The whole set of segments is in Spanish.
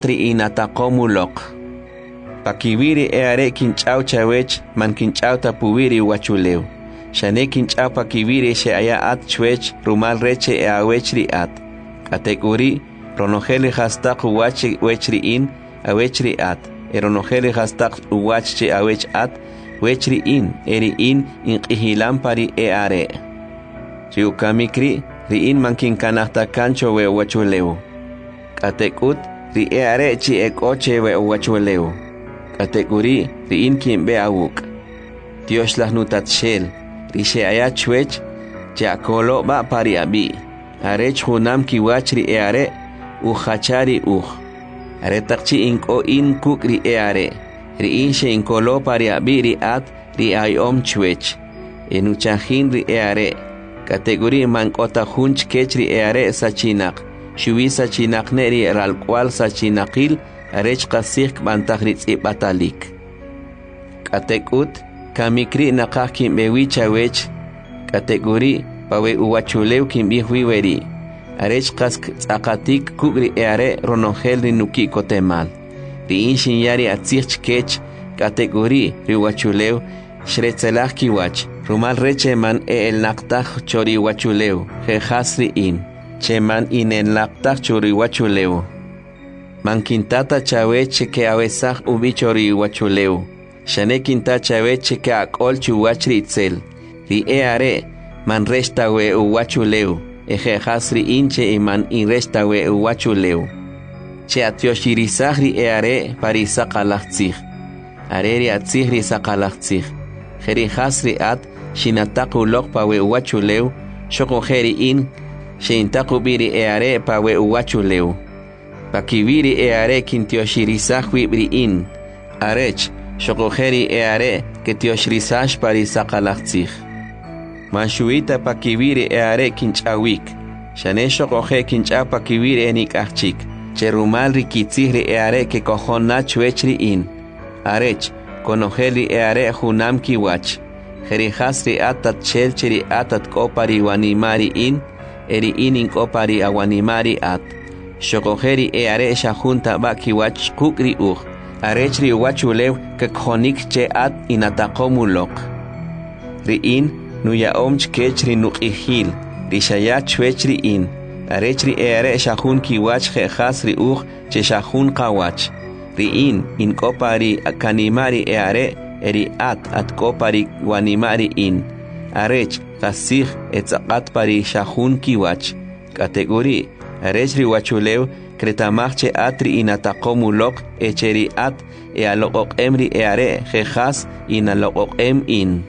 tri inataqomulok. Pakibiri eare kinchau chawech man kinchau tapubiri wachuleu. Shane kinchau pakibiri she aya at chwech rumal reche awechri at. Atekuri ronojeli hastak uwachi wechri in awechri at. Eronojeli hastak uwachi awech at wechri in eri in inqihilampari eare. Riukamikri riin mankin kanahta kancho we wachuleu. Atekut ri eare chi ekoche we wachuleu. Atekuri riin kimbe awuk. Dios las nutatshel. Rishe aya chwech jakolo ba pari abi. Arech hunam kiwachri eare uchachari uch. Aretakchi inko in kukri eare. Riin she inkolo pari abi ri at ri ayom chwech. Enuchahin ri eare. Kategori mankota hunch kechri eare sachinak. Shuwi sachinak neri ralkwal sachinakil. Arech kasik bantagritz batalik. Katekut kamikri nakah kimbewi chawech. Kategori pawe uwachuleu kimbihuiweri. Arech kask akatik kugri eare ronongel rinuki kotemal. Riin shinyari atzich kech. Kategori riwachuleu shretzelach kiwach. Rumal reche man el naktach chori wachuleu. Jehasri in. Cheman in el naktach chori wachuleu. Man kintata chaweche ke awesach ubichori wachuleu. Shane kinta chaweche ke akol chuwachri itzel. Ri eare man restawe uwachuleu. Eje hasri inche iman in restawe uwachuleu. Che atioshirissach ri eare parisach alachtzich. Areri atzich ri sakalachtzich. Jeri hasri at shinataku lok pawe uwachuleu. Shoko jeri in shintaku biri eare pawe uwachuleu. Pakibiri eare kintioshirisash wibri in. Arech, shokojeri eare kitioshirisach parisakalachtich. Manshuita pakibiri eare kinchawik. Shane shokoje kincha pakibiri enik achik. Cherumal rikitzihri eare ke kojon nachwechri in. Arech, konojeli eare hunam kiwach. Jerihasri atat chelcheri atat kopari wanimari in. Eri inin kopari awanimari at. Shokojeri eare shahunta bakiwach kukri arechri wachulew kekhonik che at inatakomulok. Riin nuya omch kechri nukihil, rishaya chwechri in. Arechri eare shahun kiwach jehasri che shahun kawach. Riin in kopari kanimari eare eri at kopari wanimari in. Arech kasih etzakat pari shahun kiwach. Kategori Arechri wachuleu kretamachche atri inatakomulok echeri at alokok emri eare jejas inalokok in.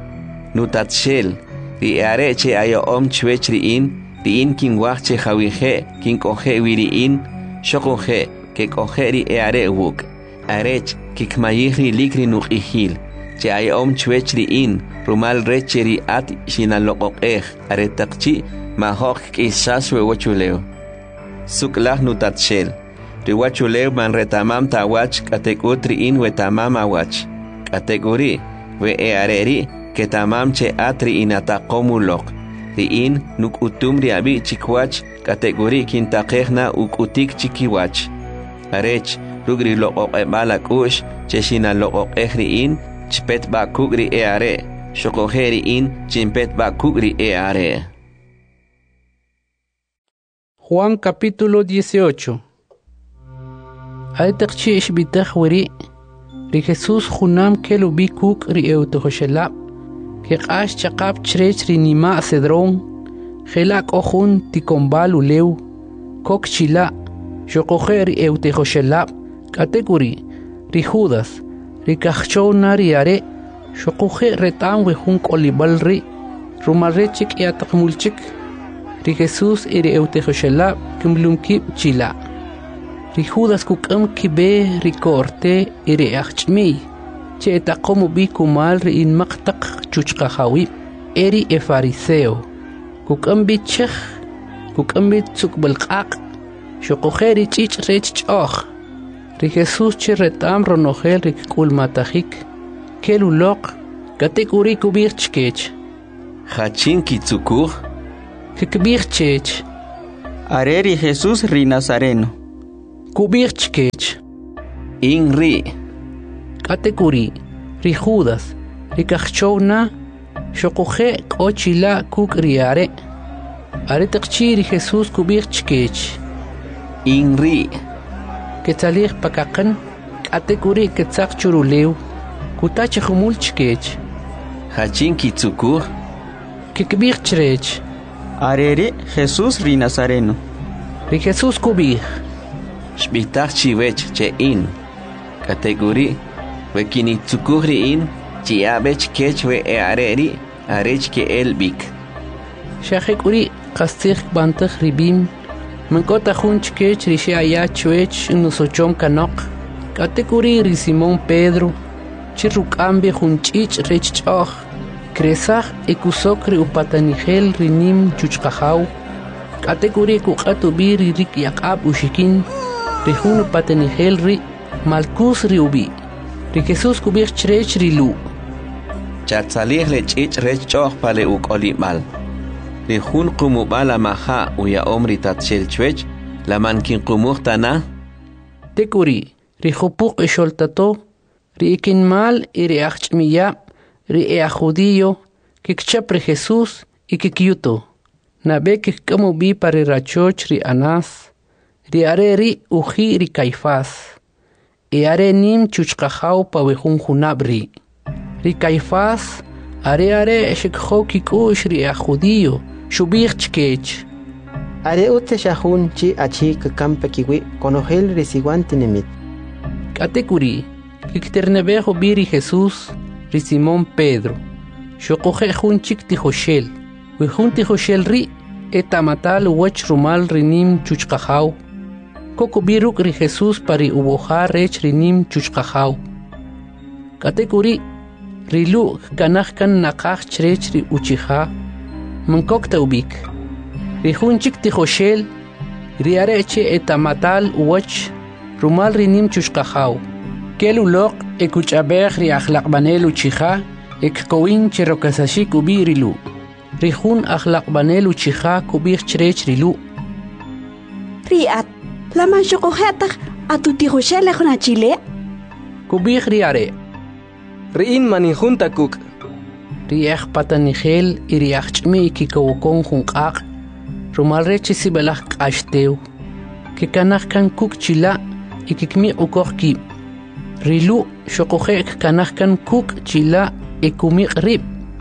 Nutatshel ri eare che ayo chwechri in ri in kin wachche jawije kin koje wiri in shokoje ke kojeri eare wuk. Arech kikmayihri likri nukihil che ayo chwechri in rumal recheri at shinalokok aretakchi mahok kisaswe wachuleu. Suklach nutatshel. Riwachuleu man retamam tawach katekutri in wetamam awach. Kategori we eareri ketamam che atri inatakomulok. Ri in nuk utumri abi chikwach kategori kintakehna ukutik chikiwach. Arech rugri lokok balak ush cheshina lokok ehri in chpet bakugri eare. Shokojeri in chimpet bakugri eare. Juan capítulo 18. Aitakchi ishbitach weri. Ri Jesús junam kelu bikuk ri eutohoshelab. Kekash chakap chrech ri nima cedrón. Gelak ojun tikombal uleu. Kok chila. Shokoje ri eutohoshelab. Kategori. Ri Judas. Ri kachou nari are. Shokoje retam wehun kolibal ri. Rumarechik yatakmulchik. Ri Jesús iri eutejoshelab kimlumkib chila. Ri Judas kukam kibe ri korte iri achmi. Che takomu bikumal ri in maktak chuchkahawib. Eri e fariseo. Kukam bitchech. Kukam bitsuk balqaq. Shokojeri chich rech och. Ri Jesús che retam ronogel ri kul matajik. Kelulok. Kategori kubirchkech. Hachin kitsukur. Kikbirchech. Areri Jesús ri Nazareno. Kubir chkech. In ri. Katekuri. Ri Judas. Ri kachchowna. Shokuje kochila kuk riare. Are tekchi ri Jesús kubir chkech. In ri. Ketzalich pakakan. Katekuri ketzak churuleu. Kutach humul chkech. Hachin kitsukur. Kikbir chrech. Arere Jesús ri Nazareno. Ri Jesús kubir. Shbitach chiwech che in. Kategori. We kinitsukurri in. Chiabech kech we areri. Arech ke elbik. Shachekuri kastig bantag ribim. Menkota hunch kech ri shaya chwech nusochom kanok. Kategori ri Simón Pedro. Chirrukambe hunchich rechchoch. Kresach ekusokri upatanigel rinim chuchkajau. Kategori kukatubi ri rik yakab ushikin. Rihun upatanigel ri malkus ri ubi. Ri Jesús kubir chrech ri lu. Chatzalih lechich rechchoch pale ukoli mal. Rihun kumubala maha uya omri tatshel chwech. La mankin kumuhtana. Tekuri ri hupuk esholtato. Ri ikin mal iri achmiya. Ri ea judío, que kchapre Jesús y que kyuto. Nabe que como vi para rachoch ri Anás. Ri are ri uji ri Caifás. E are nim chuchkajau pa wejun junabri. Ri Caifás are eshekho kikush ri ea judío. Shubich chkech. Are utse shahun chi achi kampe kiwi konogel resiguante nemit. Katekuri, kikternebejo biri Jesús. Ri Simón Pedro. Shokoje junchik tijoshel. Wejun tijoshel ri. Etamatal wech rumal rinim chuchkajau. Koko biruk ri Jesús pari uboja rech rinim chuchkajau. Katekuri. Rilu kanachkan nakach chrech ri uchija. Mankokta ubik. Ri junchik tijoshel. Ri areche etamatal wech rumal rinim chuchkajau. Kelulok ekuchabej ri akhlaqbanel uchija ekkowin cherokasashik ubirilu. Rihun akhlaqbanel uchija kubir chrech rilu. Riat, la manchokohetak atutijoshel na Chile. Kubir riare. Riin manijunta kuk. Riach patanigel iriachmi ikikowokon junqaq. Rumalrechi sibelach qashteu. Kikanach kan kuk chila ikikmi ukohki. Rilu shokojek kanachkan kuk chila ekumik rib.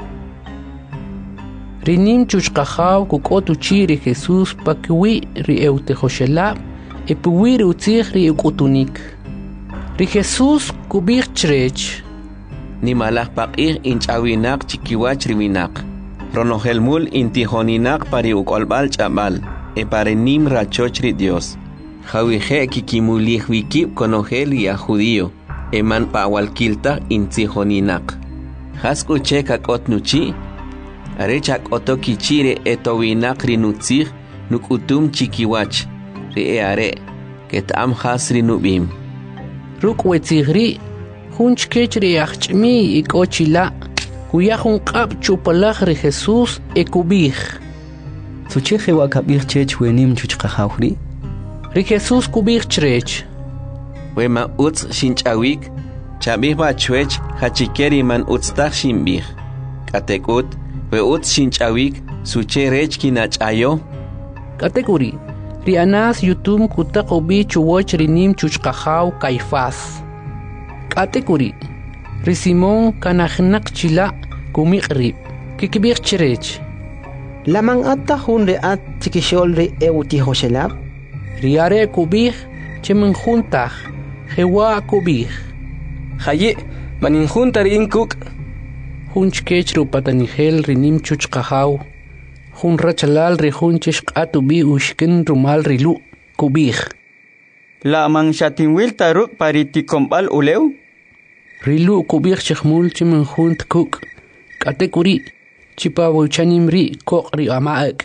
Rinim chuchkajau kukotu chiri Jesús pakwi ri eutejoshela epuwir utzig ri ukutunik. Ri Jesús kubir chrech. Ni malach pakir inchawinak chikiwach riwinak. Ronohelmul intihoninak pari ukolbal chabal. E pare nim rachoch ri Dios. Jawije kikimulih wikip konogel y a judío. Eman pawalkilta intihoninak. Hasku chekak otnuchi. Arechak otokichire etowinak rinutzig nukutum chikiwach. Ri are. Ketam has rinubim. Ruk wetzigri. Hunch kechri achmi ikochila. Kuyahun qab chupalach ri Jesús ekubih. Sucheje wakabir chech wenim chuchkajauhri. Ri Jesús kubih chrech. Wema utz shinchawik. Chabih bachwech hachikeri man utztach shimbih. Katekut. We utz shinchawik. Suche rech kinachayo. Katekuri. Ri Anás yutum kutakobi chuwoch rinim chuchkajau Caifás. Katekuri. Ri Simón kanachnak chila kumikrib. Kikibir chrech. Laman atta hun reat chikishol ri eutihoshelab. Riare kubih chemen juntach. Jewa kubih. Haye maninjunta rin kuk. Hunch kechru patanigel rinim chuchkajau. Hun rachalal ri hunchish atubi ushkin rumal rilu kubih. La man shatinwil taruk pariticombal uleu. Rilu kubih chkhmul chemen junt kuk. Katekuri. Chipa bochanim ri kok ri amaak.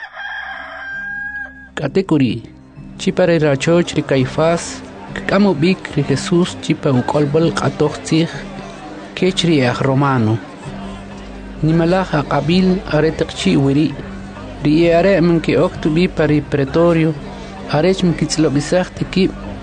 Katekuri. Chipa ri rachoch ri Caifás. Kamo bik ri Jesús chipa ukolbal katochtzig. Kech ri romano. Nimalach aqabil aretakchi wiri. Ri are men ke oktubi pari pretorio. Arech men kitzlobisach tiki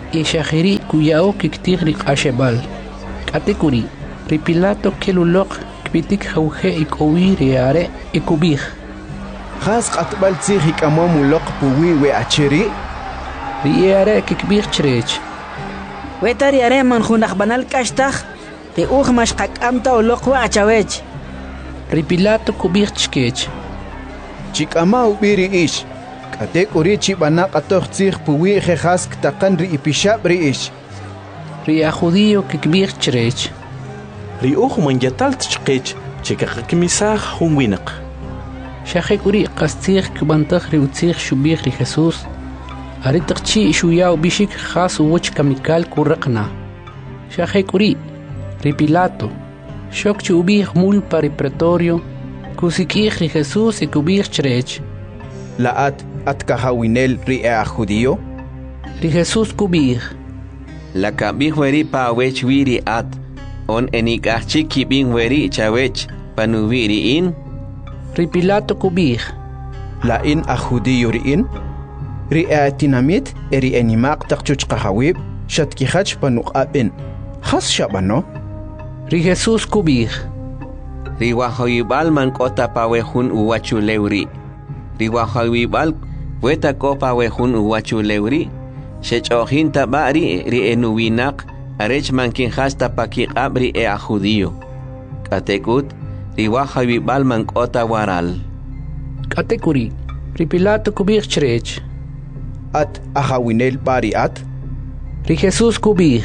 ishahiri kuyao kiktigri ashebal. Katekuri, ripilato kelulok kpitik hauhe ikowi riare ikubih. Khas qatbal tsigi kamamu lok puwi we achiri. Riare kikbih chrech. Wetari are man khunakh banal kashtag. Te mash qakamta ulok wa achawech. Ripilato kubih chkech. Chikama ubiri ish. Katekuri chibana qatoq tsig puwi khas ktaqan ri ipishab ri ish. Ria judío kikbih chrech. Ri man yatal tchqech chekakmisah hunwinaq. Shahekuri qastig kbantag ri utsig shubih ri Jesus. Aritaqchi shuyao bishik khas uwch kamikal kuraqna. Shahekuri Ripilato, shokchi ubih mul pari pretorio, kusikih ri Jesus ikubih chrech. Laat at kahawinel ri a judío. Ri Jesus kubih. La kabih weri pa wech wiri at, on enikahchi kibing weri chawech, panubiri in. Ripilato kubih. La in a judío ri in. Ri a tinamit eri enimaq taqchuch kahawib, shatkihach panuqabin. Khas shabano. Ri Jesus kubih. Ri wahoyibal man kota pawehun uwachuleuri. Ri wahoyibal weta ko pawehun uwachuleuri. Shechohin tabari ri enuwinak arech mankin hasta pakiqab ri a judío. Katekut ri wahoyibal man kota waral. Katekuri. Ripilato kubih chrech. At ahawinel bari at. Ri Jesus kubih.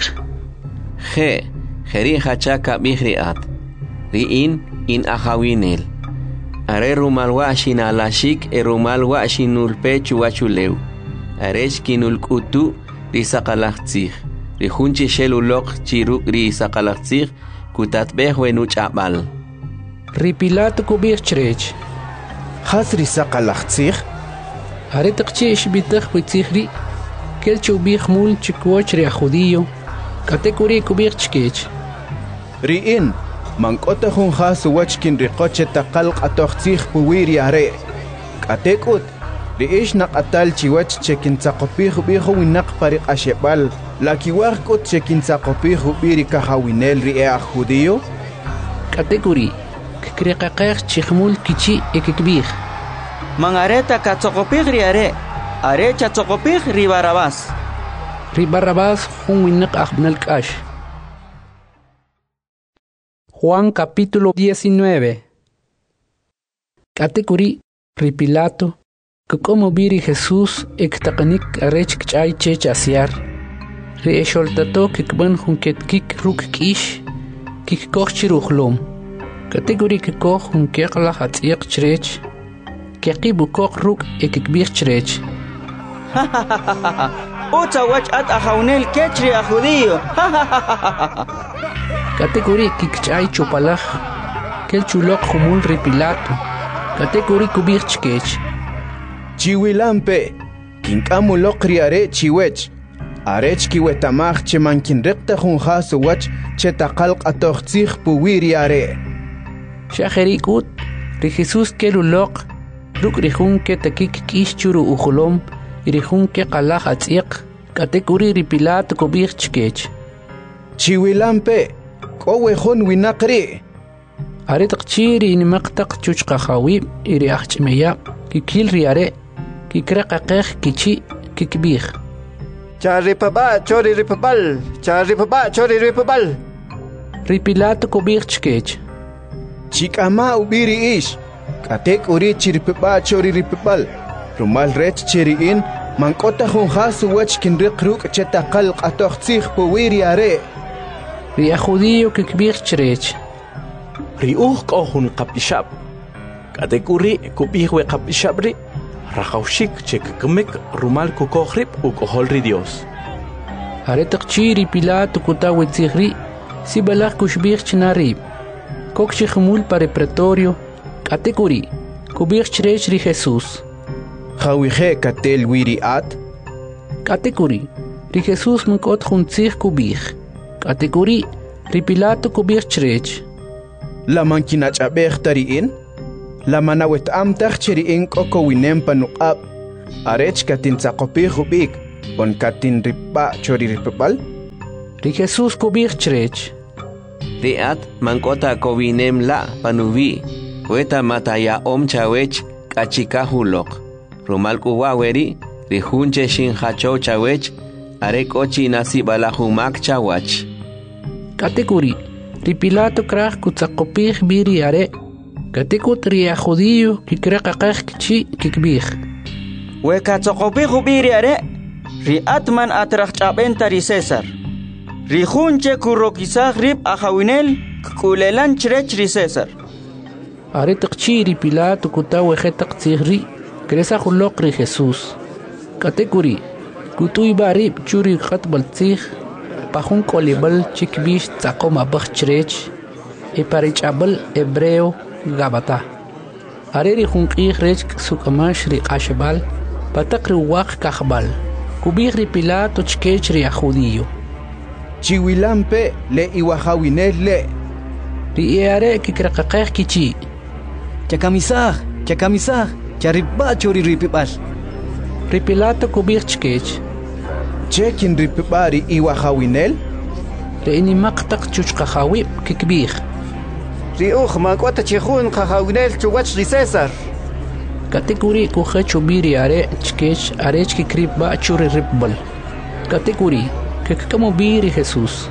Jeri hachaka bihriat. Riin in ahawinel. Are rumal washin alashik e rumal washin nulpechu wachuleu. Arech kinul kutu ri sakalachtzig. Ri hunchi shelulok chiruk ri sakalachtzig kutatbeh wenuch abal. Ripilato kubih chrech. Khas ri sakalachtzig. Aritaqchi ishbitag witzigri. Kelchu bih mul chikwoch ri judío. Katekuri kubih chkech. Riin, mankota hun khas wachkin riqoche taqal qatoqtsig puwiri are. Katekut, riish naqatal chiwach chekin tsaqopih biho winaq pariq ashebal. Lakiwar kot chekin tsaqopih biri kahawinel ri a judío. Katekuri, kikriqaqeq chikhmul kichi ekikbih. Mangareta katsokopih ri are chatsokopih ri Barabás. Ri Barrabás un winaq ajbnal kash. Juan capítulo 19. Katekuri ri Pilato, que como biri Jesús ektaqanik arech kchay chech asiar. Ri esholtato kikban junket kik ruk kish, kik koch chiruchlom. Katekuri kikoch junkekla hatziq chrech, keqibu koch ruk ekikbir chrech. Ocha wach at ahawnel kechri a judío. Katekuri kikchay chupalaj, kel chulok humul ri Pilato. Katekuri kubir chkech. Chiwilampe, kinkamu lokri are chiwech. Arech kiwetamach che mankin rekta hun khasu wach che taqalq atoqtzig puwiri are. Shaherikut, ri Jesus kelulok, ruk rihun ke takik kish churu ujulom, irihun ke qalaj atziq. Katekuri ri Pilato kubir chkech. Chiwilampe, kowe hun winaqri. Aritaqchi ri nimaqtaq chuchqaxawib iri ahchmeya kikil ri are kikraqaqeq kichi kikbih. Charipaba chori ripabal, charipaba chori ripabal. Ri Pilato kubir chkech. Chikama ubiri ish. Katekuri chiripaba chori ripabal. Rumal rech chiriin mankota hun khasu wach kinriq ruk che taqal qatoqtzig puwiri are. Ri a judío kikbir chrech. Riuh kohun kapishab. Katekuri kubihwe kapishabri. Rajaushik chekkemek rumal kukohrib ukoholri Dios. Aretaqchi ri Pilato kutawet zigri. Si balak kushbir chnarib. Kokchi khumul pare pretorio. Katekuri kubir chrech ri Jesus. Khawije katel wiri at. Katekuri ri Jesus mankot khuntzig kubih. Katekuri ri Pilato kubir chrech. La mankinach abeh tariin. La manawet am tachiriin koko winem panuqab. Arech katin tsaqopih ubik. on katin ripa chori ripal Ri Jesús kubih chrech. Riat mankota kovinem la panuvi. Weta mataya chawech kachika hulok. Rumal kuwaweri rihunche shin hacho chawech arek ochi nasi balahumak chawach. Katekuri. Ri Pilato krach kutzakopih biri are. Katekut ri a judío kikrakakach kichi kikbih. Weka tzokopih biri are. Ri atman atrach chabenta ri César. Ri hunche kurokisach rib ajawinel kulelan chrech ri César. Are takchi ri Pilato kutawe jetak tzihri. Kresa hulok ri Jesús. Katekuri. Kutui barib churi khatbal tzih. Pahun kolibal chikbish tzakoma bakh chrech. E parichabal hebreo gabata. Are ri hunqih rech sukamash ri qashbal. Patak ri waq kahbal. Kubih ri Pilato chkech ri a judío. Chiwilampe le iwahawinel le. Ri eare kikrakakeh kichi. Chakamisah, charibba chori ripipal. Ri Pilato kubih chkech. Chekin ripipari iwahawinel. Ri inimaqtaq chuchqahawib kikbih. Ri makwata chihun qahawinel chuwach ri César. Katekuri kuhechu biri are chkech are chkikribba churi ripbal. Katekuri kekamo biri Jesús.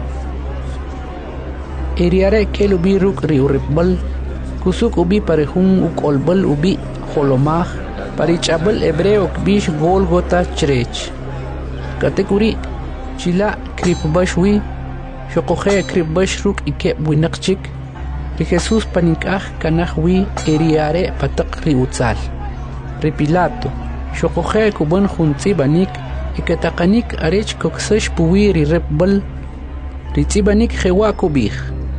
Eriare kelu biruk ri uripbal. Kusuk ubi parehun ukolbal ubi holomah. Parichabal hebreo kbish Golgota chrech. Katekuri chila kripbashwi. Shokohe kripbash ruk ikeb winakchik. Ri Jesús panikah kanahwi eriare patak ri utzal. Ri Pilato shokohe kuban junzi banik. Ikatakanik arech koksesh puwi ri repbal. Ri tzibanik jewa kubih.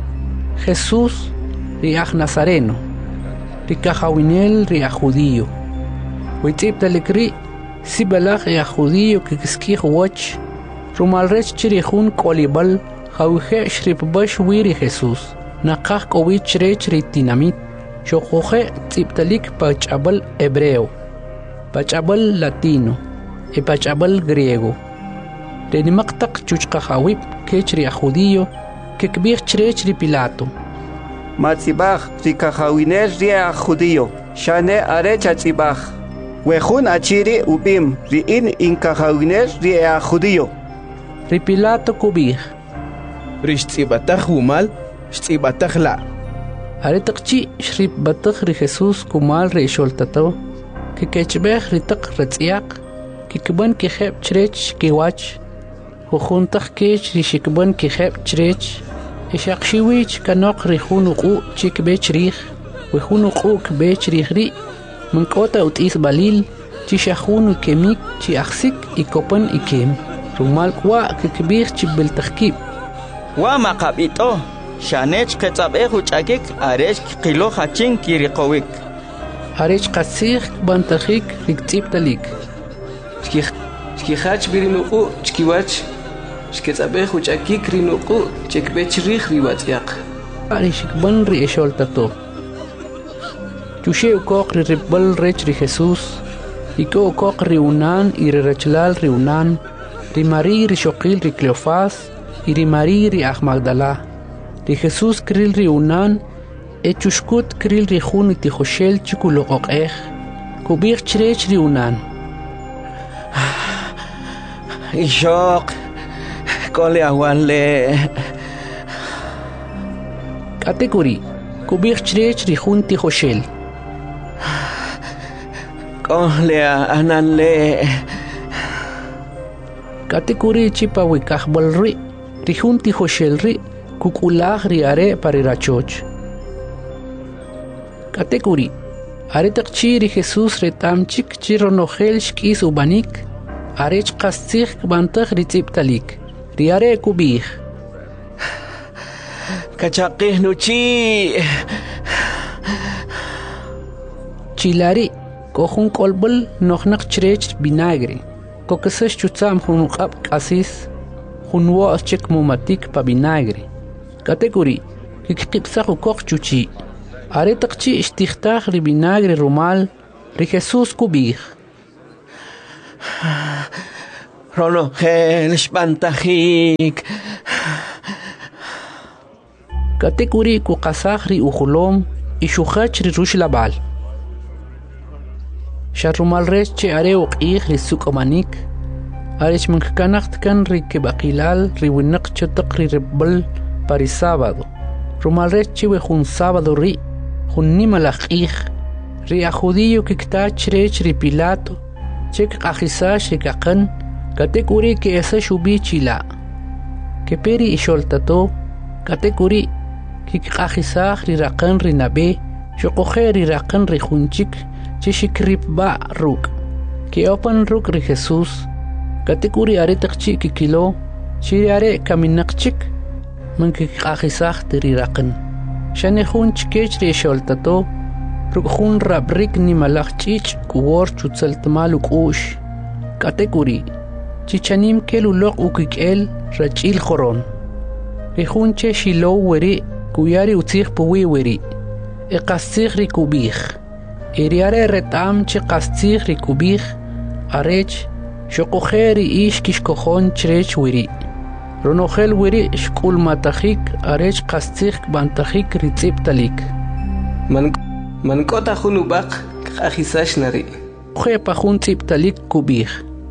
Jesús ri aj Nazareno. Ri kahawinel ri a judío. Witzib talikri sibalach ri a judío kikiskih wach. Rumalrech chirihun kolibal. Jawije shripbash wiri Jesús. Nakah kowich rech ri tinamit. Shokohe tzibtalik pachabal hebreo. Pachabal latino. E pachabal griego. Renimaktak chuchkahawib kechri a judío kekbih chrech ri Pilato. Matzibach ri kahawinel ri a judío. Shane are chatzibach. Wehun achiri ubim ri in kahawinel ri a judío. Ri Pilato kubih. Rish tzibatach umal, tzibatach la. Are takchi shrip batach ri Jesús kumal ri sholtato. Kekechbeh ri tak retziak. Kikban kiheb chrech kiwach. Hujuntach kech ri shikban kiheb chrech. Ishakshiwich kanok ri hunuqu chikbech rih. Wihunuqu kbech rih ri. Mankota utis balil. Chishahunu kemik chi aksik ikopan ikem. Rumal kwa kikbih chibiltachkib. Wa maqabito. Shanech ketzabeh uchakik arech kilo hachin kiriqowik. Arech qasik bantachik riktibtalik. Shkihach birinuqu chkiwach shketzabeh uchakik rinuqu chekbech rih riwatziaq. Arishikban ri esholtato. Chushe ukok ri ribbal rech ri Jesús. Iko ukok ri unan y ri rechlal ri unan. Ri Mari ri Shoqil ri Cleofás y ri Mari ri Aj Magdala. Ri Jesús kril ri unan e chushkut kril ri jun ti Joshel chikulo oqej. Kubir chrech ri unan. Ishok kole awanle. Katekuri kubir chrech ri jun ti Joshel. Kole ananle. Katekuri chipa wikahbal ri. Ri jun ti Joshel ri. Kukulah ri are parirachoch. Katekuri are takchi ri Jesús retamchik chironogel shkis ubanik. Arech qastzich bantach ri tzibtalik. Ri are kubih. Kachaqih nuchi. Chilari kohun kolbal nochnak chrech vinagre. Kokesesh chutzam hunuqab qasis. Hunwa chek mumatik pa vinagre. Katekuri kikqipsaq ukok chuchi. Are takchi ishtikhtaj ri vinagre rumal ri Jesús kubih. Ronogel Spantajik. Katekuri ku qasahri ukhulom ishukhachri rushlabal. Sharumal res che areu qih li sukomanik. Arech mankanakt kan ri kebaqilal ri winaq chataq ri rebel pari sábado. Rumal res che we jun sábado ri jun nimalaq qih ri a judío kiktach rech ri Pilato chek qahisash ri kaqan katekuri ke esa shubi chila. Ke peri isholtato katekuri kikqahisah ri raqan ri nabe shoqoher ri raqan ri junchik chishikrip ba ruk ke opan ruk ri Jesús katekuri are taqchi kikilo chiri are kaminaqchik man kikqahisah ri raqan shane junch kech ri sholtato ruk jun rabrik ni malachich kuwor chutsaltmal ukush katekuri chichanim keluloq ukikel rachil khoron ri junche shilo weri kuyari utzig puwi weri qastig ri kubih iriare retam chi qastig ri kubih arech shoqokheri ish kishkokhon chrech weri ronogel weri shkul matahik arech qastig bantahik ri tsiptalik man kota khunubaq qahisash nari khepa khun tsiptalik kubih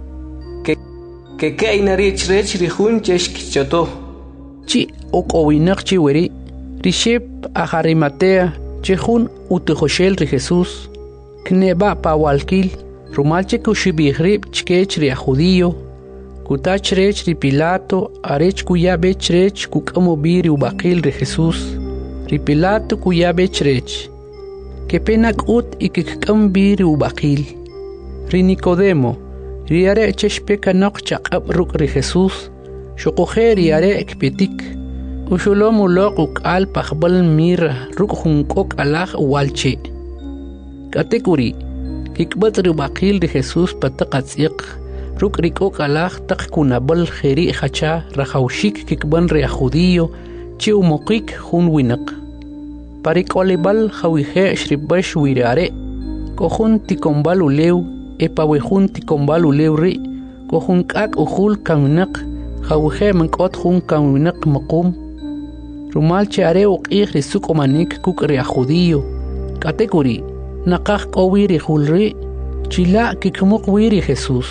ke inari chrech ri khun cheshkichoto chi okowinaq chi weri rishep ajarimatea chejun utejoshel ri Jesús kneba pawalkil rumalche kushibihrib chkech ri judío kutachrech ri Pilato arech kuyabe chrech kukamo biri ubaqil ri Jesús ri Pilato kuyabe chrech que penak ut ikikam biri ubaqil ri Nicodemo ri are cheshpeka noqchaq ruk ri Jesús shoqoher yare ekpetik ushulom uloq al pakhbal mir ruk hunkok alah walche katekuri kikbat ri baqil ri Jesús pataqatsiq ruk rikok alah taq kunabal kheri khacha rahawshik kikban ri judío chi umokik hun winaq parikolibal khawihe shribash wirare kohun tikombal ulew epawehun tikombal ulew ri kohun kak uhul kaminaq khawihe mankot hun kaminaq maqum rumal chare uqih ri sukomanik kuk ri judío katekuri naqaq qowiri hulri chila kikmuq wiri Jesús.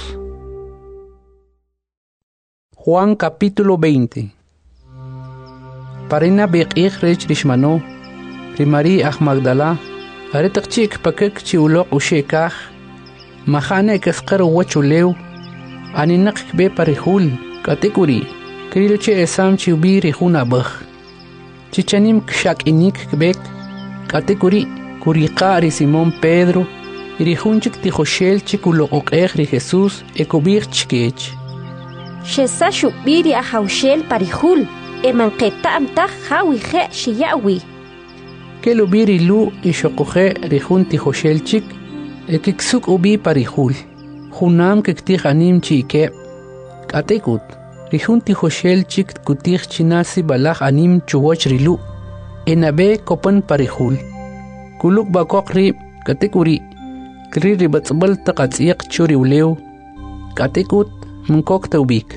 Juan capítulo 20. Parina biqih rech rishmano rimari ah Magdala aretaqchik pakek chi uloq ushekah mahane kasqar wachulew aninaq be parihul katekuri krilche esam chi ubiri hunabah chichanim kshak inik kbek katekuri kuriqa Simón Pedro irihunchik tijoshel chikuloqoqej ri Jesús ekubir chkech shesa shubiri ahawshel parihul emanqeta amtaj hawihe shiyawi kelubiri lu ishoqoje rihun tijoshel chik ekiksuk ubi parihul junam kektij anim chike katekut rihun tijoshel chik kutij chinasi balaj anim chuwoch rilu enabe kopan parihul kuluk bakok rib katekuri kri ribatsbal taqatsiq churi ulew katekut munkok taubik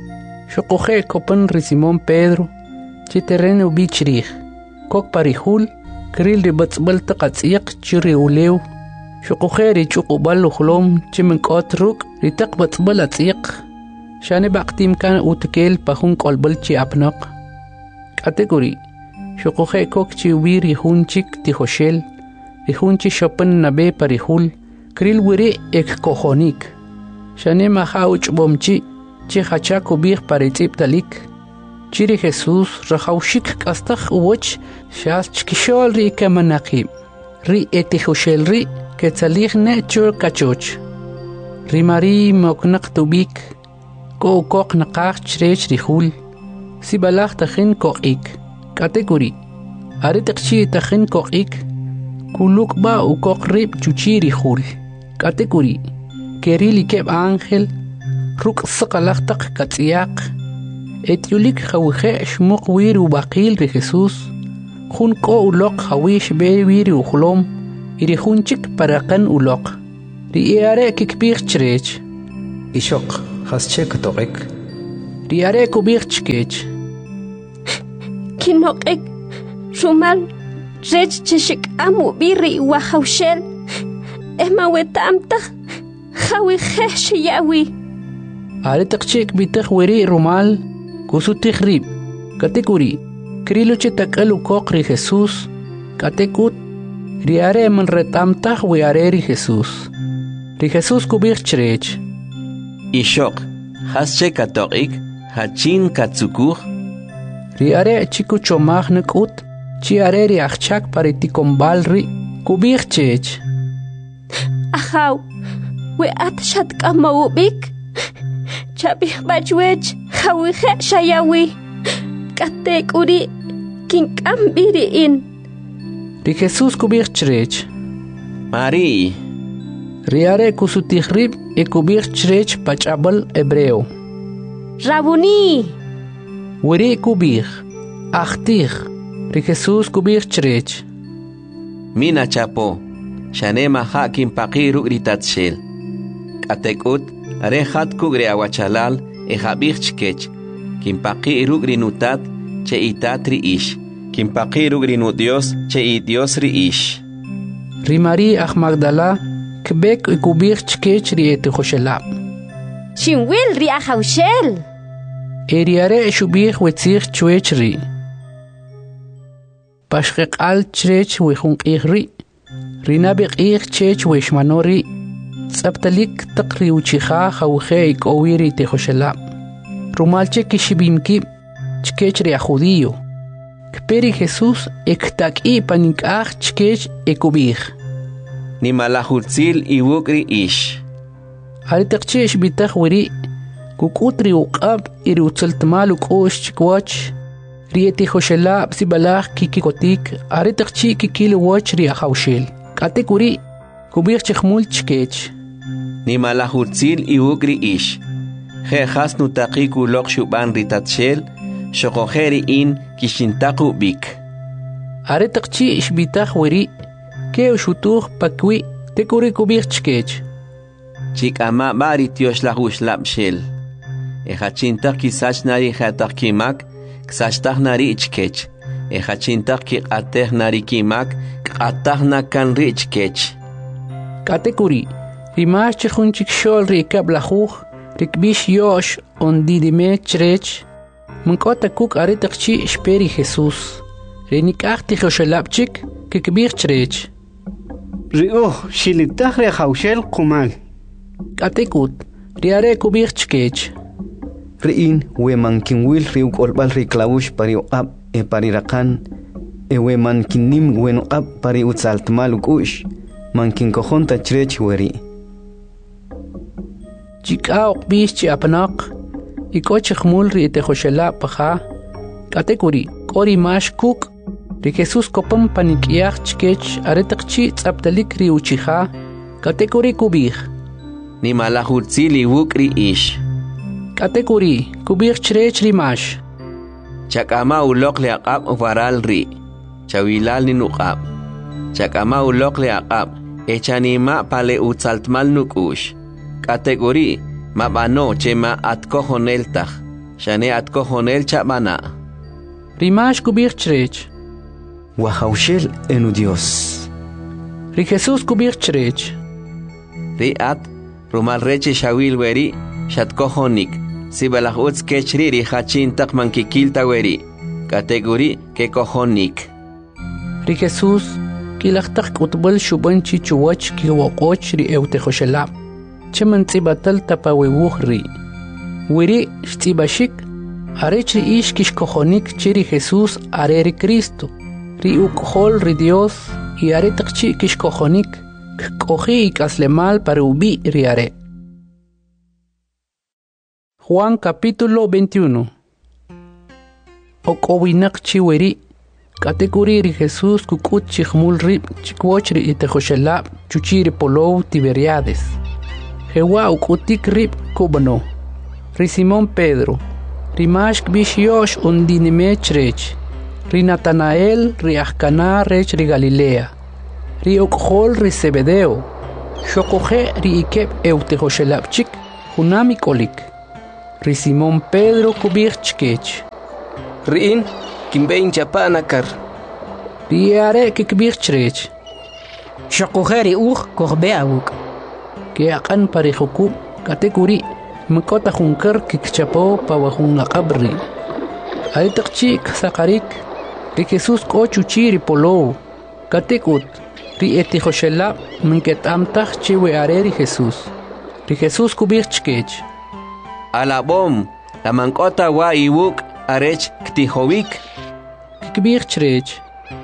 shoqoje kopan ri Simón Pedro chi terren ubi chrij kok parihul kri ribatsbal taqatsiq churi ulew shoqoje ri chuqubal uhlom chi munkot ruk ri taqbatsbal atsiq shane baqtim kan utkel pahun kolbal chi apnaq katekuri shoqoje kok chi wiri hunchik tijoshel ihunchi shopan nabe parihul kril wiri ek kohonik shane mahauch bomchi chi hacha kubih paritip talik chiri Jesús rahaushik kastakh uwch shas chkishol ri kamanaqib ri etijoshel ri ketzalich ne chur kachoch ri mari moknaq tubik ko kok naqach chrech rihul sibalach takhin kokik katekuri aritakchi takhin kokik kuluk ba ukok rib chuchiri hul katekuri kerili keb ángel ruk saqalaq taq katsiaq etyulik khawje shmuq wiru baqil ri Jesús jun ko uloq hawish be wiru khulom iri junchik paraqan uloq ri iare kikpir chrech ishok Haschek toqek. Riare kubich chkech. Kinokek. Rumal. Rech cheshik amu biri wahaushel. Ema wetamta. Hawi hesh yawi. Are taqchek bitaq weri rumal. Kusu tikhrib. Katekuri. Krilo chitakalu kokri Jesús. Katekut. Riare man retamta wiare ri Jesús. Ri Jesús kubich chrech. Ishok. Hasche katorik. Hachin katsukur. Riare chiku chomag nekut. Chi areri achak pariticombal ri. Kubich chech. Ahaw. We atshat kamawubik. Chabih bachwech. Hawi shayawi. Katek uri. Kinkam biri in. Ri Jesús kubich chrech. Mari. Riare kusutihrib e kubich chrech pachabal hebreo. Rabuni. Weri kubich. Achtig. Ri Jesús kubich chrech. Mina chapo. Shanema hakin pakiru gritatshel. Katekut. Are hat kugre awachalal. E habich chkech. Kim pakiru grinutat. Che itatri ish. Kim pakiru grinu Dios. Che i Dios ri ish. Ri Mari ach Magdala. Kbek e kubich chkech ri ete khoshelab. Shinwil ri ahaushel. Eriare shubich wetzich chwech ri. Pashkek al chrech wechunk ihri. Rinabik ich chech weshmanori. Tsabtalik takri uchicha hawche ik owiri te khoshelab. Rumalche kishibimki. Chkech ri a judío. Kperi Jesús ektak I panik ach chkech e kubich. Ni malahutzil I wukri ish. Aritakchesh bitach weri. Kukutri uqab iri utzaltmal ukosh chikwach. Rieti khoshelab si balach kikikotik. Aritakchi kikil wach ri ahaushel. Katekuri. Kubich chkhmul chkech. Ni malahutzil I wukri ish. He hasnu taqiku lokshuban ritatshel. Shokoheri in kishintaku bik. Aritakchi ishbitach weri. Keo shutuch pakwi tekuri kubich chkech. Chik ama bari tiosh lahush lapshel. Echachintak kisach nari hatak kimak, ksachtak nari ichkech. Echachintak ki atech nari kimak, atach na kan richkech. Katekuri. Rimash chkhunchik shol rikab lahuch. Rikbish yosh ondidime chrech. Munkota kuk aritakchi shperi Jesús. Renikach tichoshelapchik kikbich chrech. Riuh shilitach re haushel kumal. Katekut. Riare kubich chkech. Riin weman kinwil riuk olbal riklaush pari uqab e pari rakan. E weman kinnim wen uqab pari utsaltmal ukush. Man kinkohonta chrech weri. Chika uqbish chi apnak. Ikoch khmul ri te khoshela paha. Katekuri. Kori mash kuk. Ri Jesús kopam panikiach chkech aretakchi tsaptalik ri uchiha. Katekuri kubich. Ni malahutzil I wukri ish. Katekuri. Kubich chrech rimash. Chakama ulok le aqab uvaral ri. Chawilal ni nuqab. Chakama ulok le aqab. Echanima pale utzaltmal nukush. Katekuri. Mabano chema atkohonel tach. Shane atkohonel chabana. Rimash kubich chrech. Wahaushel enu Dios. Ri Jesús kubich chrech. Ri at rumal reche shawil weri shatkohonik. Si balahutz kechri ri hachin tak mankikilta weri. Kategori ke kohonik. Ri Jesús kilachtak utbal shubanchi chuwach kiwakoch ri eute khoshelab. Cheman tsibatal tapawewuh ri. Weri shtibashik. Arech ri ish kishkohonik chiri Jesús areri Cristo. Ri ukhol ri Dios y are takchi kishkohonik. Kohi ikaslemal parubi ri are. Juan capítulo 21. Okowinak chiweri. Katekuri ri Jesús kukut chikhmul rib chikwoch ri itehoshelab chuchiri polou Tiberiades. Jewa ukutik rib kubano. Ri Simón Pedro. Ri mashk bishyosh undinime chrech. Ri Natanael ri Ahcana rech ri Galilea. Ri okhol ri Zebedeo. Shokoje ri ikeb eutehoshelabchik hunami kolik. Ri Simón Pedro kubir chkech. Riin, kimbein chapa nakar. Ri are ke kubir chrech. Shokujeri kohbe awuk. Ke akan parihuku kategori mkota hunkar kikchapo pawahun qabri. Ay takchi sakarik ri Jesus ko chuchiri polo. Katekut ri eti Joshela minket amtach chiwe areri Jesus. Ri Jesus kubir chkech. Alabom, la mankota wa iwuk arech ktihowik. Kubir chrech.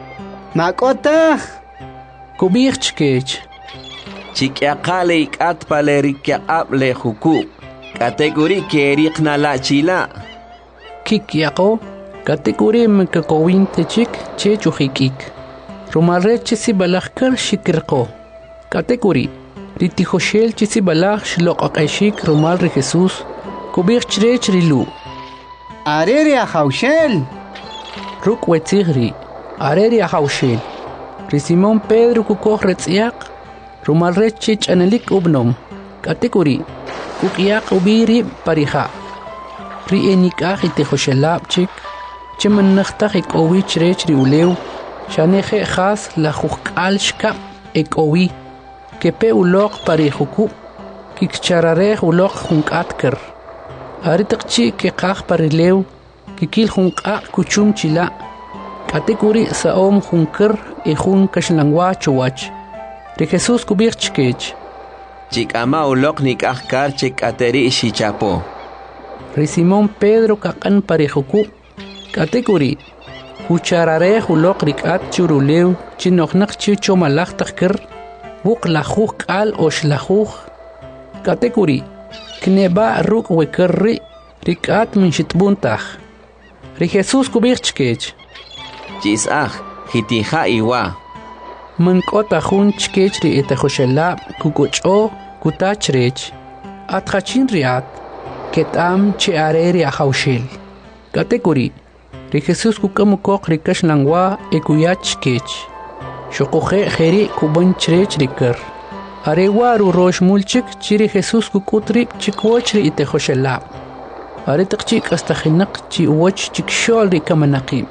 Makota kubir chkech. Chikyaqale ikat palerikyaqab le huku. Kategori keriqna la chila. Kikyaqo kategori mkakowin techik che chuhikik. Rumalre chisi balakar shikirqo. Kategori riti Joshel chisi balak shloqaqashik rumal ri Jesus. Kubir chrech rilu. Areri Ajaushel. Ruk wetzigri. Areri Ajaushel. Ri Simón Pedro kukoh retziaq. Rumal rechich anelik ubnom. Kategori. Kukiaq ubiri pariha. Ri enikaq iti Joshelab chik. Chiman nakhtak ik owi chrech ri ulew. Shaneje khas la jukal shkap ik owi. Kepe ulok parihuku. Kikcharare ulok junkatkar. Aritakchi ke qaq parilew. Kikil junqa kuchum chila. Kategori saom junkar e jun kashlangwa chuwach. Ri Jesus kubir chkech. Chikama ulok nikaq kar chik ateri shichapo. Ri Simón Pedro kaqan parihuku. Kategori hucharare ulok rikat churulew chinoknak chi chomalaq takir. Buk lajuq al oshlajuq. Kategori kneba ruk wekerri rikat min shitbuntaq. Ri Jesus kubir chkech. Chisaj hitija iwa. Mankota jun chkech ri ete Joshela kukocho kutachrech. Atkhachin riat ketam che areri Ajaushel. Kategori ri Jesus kukamukok rikash langwa ekuyach chkech. Shokoje kheri kuban chrech rikar. Arewaru rosh mulchik chiri Jesus kukutri chikwoch ri ete Joshela. Are takchik hasta khinaq chi woch chikshol ri kamanaqim.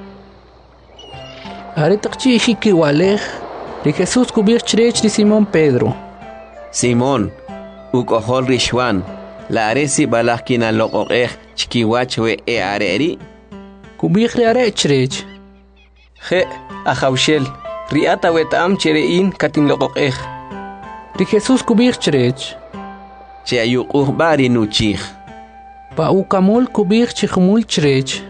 Are takchi shiki walej ri Jesus kubir chrech ri Simón Pedro. Simón, ukohol rishwan, la aresi balakina loqoqej chikiwach we e areri. Kubir ri are chrech. Je, Ajaushel, riata wetam cherein katin loqoqej. Ri Jesus kubir chrech. Che ayuquh bari nuchij. Pa ukamul kubir chikhmul chrech.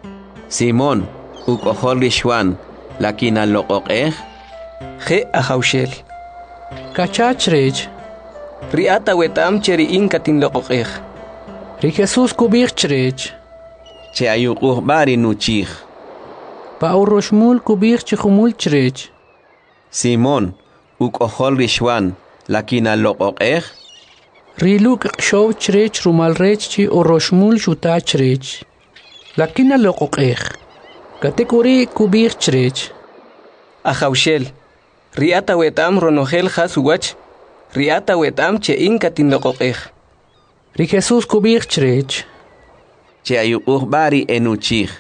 Simón, ukohol rishwan, lakina loqoqej. Je, Ajaushel. Kachachrech. Riata wetam cherein katin loqoqej. Ri Jesus kubir chrech. Che ayuquh bari nuchij. Pa uroshmul kubir chikhmul chrech. Simón, ukohol rishwan, lakina loqoqej. Riluk show chrech rumal rech chi uroshmul shuta chrech. Lakina loqoqej. Kategori kubir chrech. Ajaushel, riata wetam ronogel khasuwach. Riata wetam chein katin loqoqej. Ri Jesus kubir chrech. Che ayuquh bari enuchij.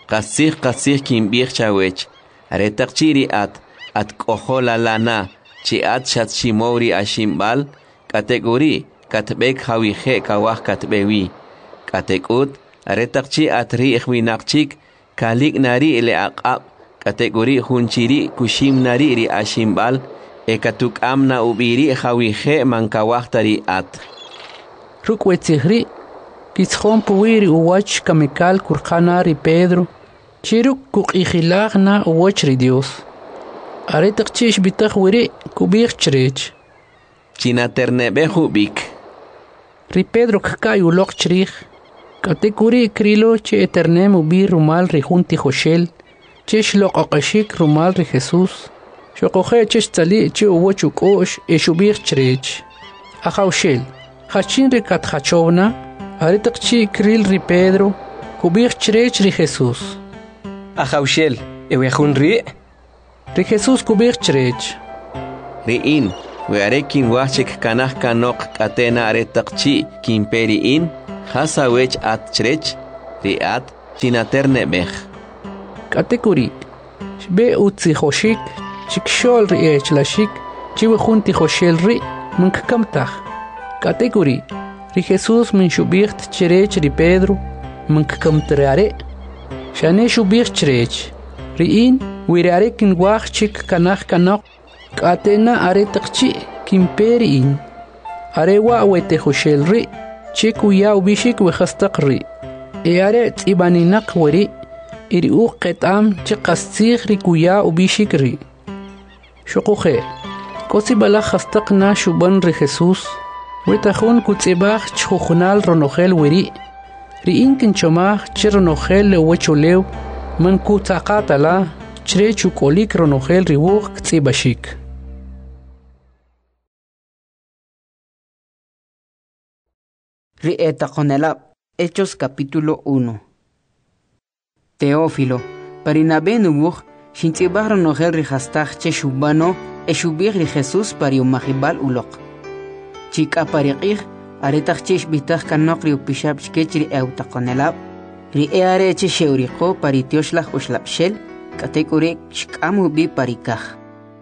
Qasij kimbir chawech. Aretak chiri at kohola lana. Chi at shat shimori ashimbal. Kategori katbek hawije kawah katbewi. Katekut aretak chi at riich winakchik. Kalik nari ile aqab. Kategori hunchiri kushim nari ri ashimbal. Ekatuk amna ubiri hawije mankawahtari at. Rukwetihri. Kitschon puwiri uwach kamikal kurkana ri Pedro. Chiruk kukijilagna uwach ri Dios. Aretak chish bitach wiri kubir chrech. Chinaternebe hubik. Ri Pedro kakay ulok chrich. Kategori krilo che eternem ubir rumal ri junti Joshel. Chish loqaqashik rumal ri Jesus. Shokoje chish tali che uwach ukosh eshubir chrech. Ajaushel. Hachin ri katjachovna. Aretak chi kril ri Pedro. Kubir chrech ri Jesus. Ajaushel, ewejun ri. Ri Jesus kubir chrech. Riin, we arekin wachik kanah kanok katena aretak chi kimperiin. Hasawech at chrech, riat, chinaterne bech. Katekuri, shbe utzi hoshik, chikshol riech lashik, chiwejunti hoshel ri, munkamtach. Katekuri, ri Jesús min shubicht cherech ri Pedro, munkamtreare. Shane shubicht cherech, riin, wirare kin wach chik kanach kanok, katena are takchi, kimperiin. Arewa wete hoshel ri, chiku ya ubishik wehastak ri. Eare tibaninak weri, iri uqetam chiqastig ri kuya ubishik ri. Shukuhe, kosi bala hastakna shuban ri Jesús, wetahun kutzibach chujunal ronogel weri, ri inkin chomach chironogel le wecholew, man kutzakatala, chre chukolik ronogel ri wuq tzibashik. Rieta Conelab, Hechos capítulo 1. Teófilo, Parinabe nubuj, Shintibar nogel rihastach che shubano, eshubir ri Jesús pariumahibal ulok. Chika pariqih, aretach chesh bitach kanokri upishab chkechri euta Conelab, ri eare che sheuriko paritioslach uslapshel, katekure shkamu bi parikach.